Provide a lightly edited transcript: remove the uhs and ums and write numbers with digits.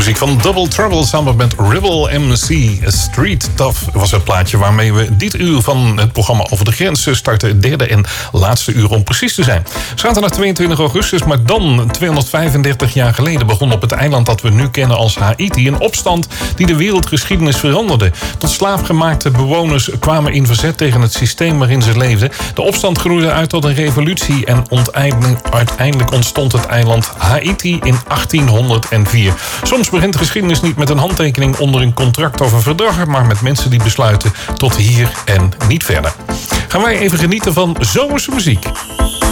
Muziek van Double Trouble samen met Rebel MC. Street Tough was het plaatje waarmee we dit uur van het programma Over de Grenzen starten. Het derde en laatste uur om precies te zijn. Zaterdag 22 augustus, maar dan 235 jaar geleden begon op het eiland dat we nu kennen als Haiti een opstand die de wereldgeschiedenis veranderde. Tot slaafgemaakte bewoners kwamen in verzet tegen het systeem waarin ze leefden. De opstand groeide uit tot een revolutie en uiteindelijk ontstond het eiland Haiti in 1804. Soms begint de geschiedenis niet met een handtekening onder een contract of een verdrag, maar met mensen die besluiten tot hier en niet verder. Gaan wij even genieten van zomerse muziek.